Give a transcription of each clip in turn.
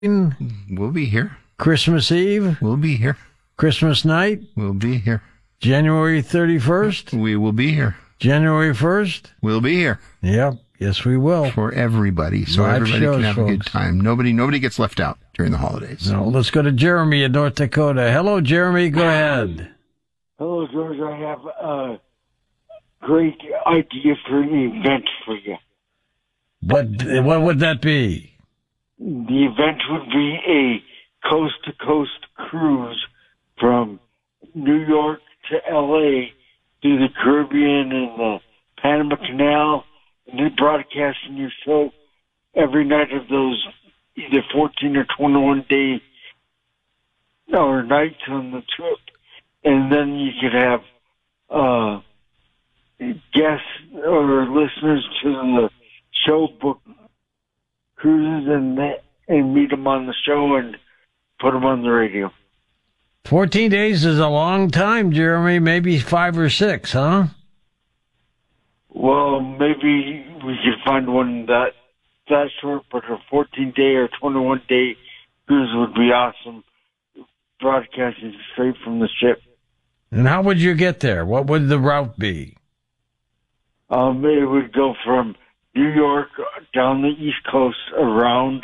We'll be here. Christmas Eve? We'll be here. Christmas night? We'll be here. January 31st? We will be here. January 1st? We'll be here. Yep. Yes, we will. For everybody. So Live everybody shows, can have folks. a good time. Nobody gets left out during the holidays. No, let's go to Jeremy in North Dakota. Hello, Jeremy. Go ahead. Hello, George. I have a great idea for an event for you. What would that be? The event would be a coast-to-coast cruise from New York to L.A. through the Caribbean and the Panama Canal, and then broadcasting your show every night of those either 14 or 21 day or nights on the trip. And then you could have guests or listeners to the show book cruises and meet them on the show and put them on the radio. 14 days is a long time, Jeremy. Maybe 5 or 6, huh? Well, maybe we could find one that short, but a 14-day or 21-day cruise would be awesome. Broadcasting straight from the ship. And how would you get there? What would the route be? It would go from New York down the East Coast around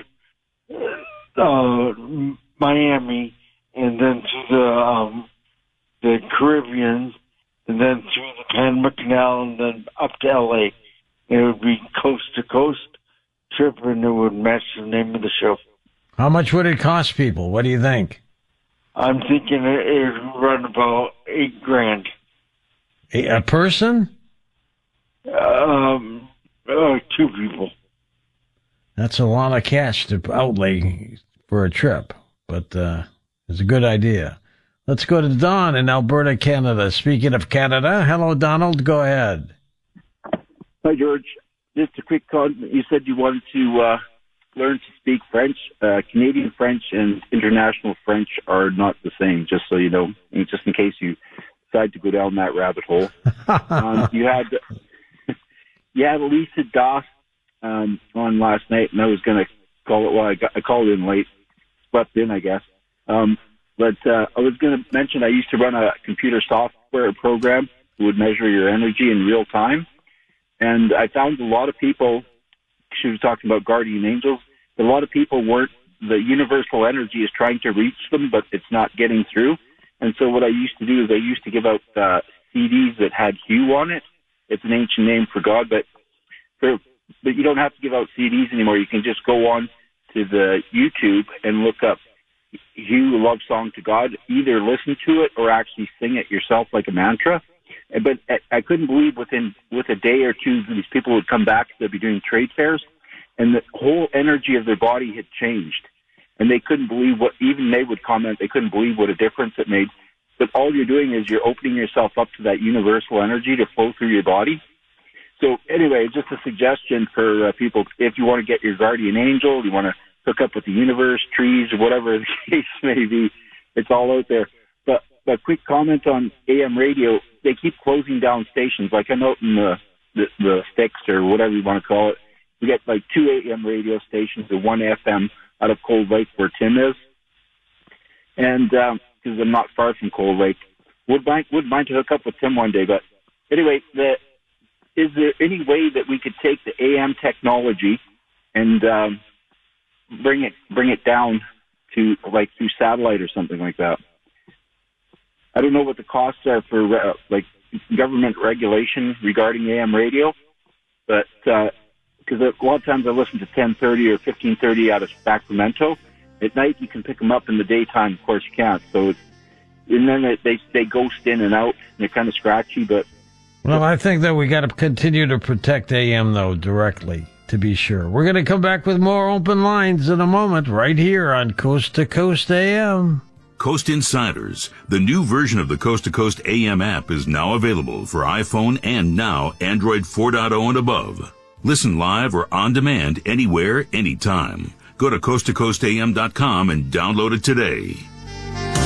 Miami, and then to the Caribbean, and then through the Panama Canal, and then up to L.A. It would be coast-to-coast trip, and it would match the name of the show. How much would it cost people? What do you think? I'm thinking it would run about $8,000. A person? 2 people. That's a lot of cash to outlay for a trip, but it's a good idea. Let's go to Don in Alberta, Canada. Speaking of Canada, hello, Donald. Go ahead. Hi, George. Just a quick call. You said you wanted to learn to speak French. Canadian French and international French are not the same, just so you know, just in case you decide to go down that rabbit hole. You had Lisa Doss on last night, and I was going to call it. Well, I called in late, slept in, I guess. But I was going to mention I used to run a computer software program that would measure your energy in real time. And I found a lot of people, she was talking about guardian angels, a lot of people the universal energy is trying to reach them, but it's not getting through. And so what I used to do is I used to give out CDs that had Hue on it. It's an ancient name for God, but you don't have to give out CDs anymore. You can just go on to the YouTube and look up Hue Love Song to God, either listen to it or actually sing it yourself like a mantra. But I couldn't believe with a day or two, these people would come back. They'd be doing trade fairs, and the whole energy of their body had changed. And they couldn't believe even they would comment, they couldn't believe what a difference it made. But all you're doing is you're opening yourself up to that universal energy to flow through your body. So anyway, just a suggestion for people, if you want to get your guardian angel, you want to hook up with the universe, trees, or whatever the case may be, it's all out there. But a quick comment on AM radio, they keep closing down stations. Like I know in the sticks or whatever you want to call it, we get like 2 AM radio stations and 1 FM out of Cold Lake where Tim is. And because I'm not far from Cold Lake, would mind to hook up with Tim one day. But anyway, is there any way that we could take the AM technology and bring it down to like through satellite or something like that? I don't know what the costs are for like government regulation regarding AM radio, but because a lot of times I listen to 1030 or 1530 out of Sacramento. At night you can pick them up. In the daytime, of course, you can't. So and then they ghost in and out, and they're kind of scratchy. But well, I think that we got to continue to protect AM though directly, to be sure. We're going to come back with more open lines in a moment, right here on Coast to Coast AM. Coast Insiders, the new version of the Coast to Coast AM app, is now available for iPhone and now Android 4.0 and above. Listen live or on demand anywhere, anytime. Go to coasttocoastam.com and download it today.